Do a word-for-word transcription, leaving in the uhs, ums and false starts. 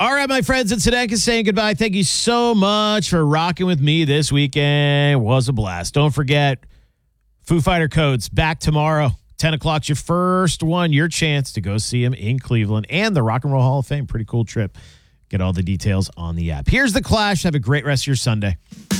All right, my friends, it's Hideki saying goodbye. Thank you so much for rocking with me this weekend. It was a blast. Don't forget, Foo Fighter Codes back tomorrow. ten o'clock's your first one, your chance to go see him in Cleveland and the Rock and Roll Hall of Fame. Pretty cool trip. Get all the details on the app. Here's The Clash. Have a great rest of your Sunday.